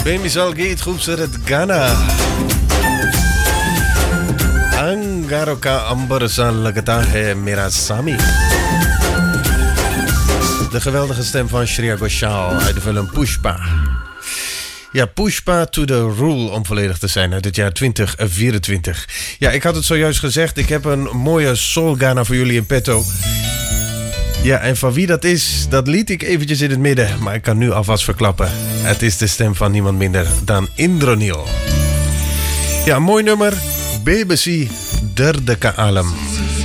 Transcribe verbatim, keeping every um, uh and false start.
Ben misal geht खूबसूरत गाना अंगारों का अंबर सा लगता है मेरा सामी. De geweldige stem van Shreya Ghoshal uit de film Pushpa. Ja, Pushpa to the Rule, om volledig te zijn, uit het jaar twintig vierentwintig. Ja, ik had het zojuist gezegd, ik heb een mooie soul-Ghana voor jullie in petto. Ja, en van wie dat is, dat liet ik eventjes in het midden, maar ik kan nu alvast verklappen. Het is de stem van niemand minder dan Indranil. Ja, een mooi nummer, B B C Derde Ka Alam.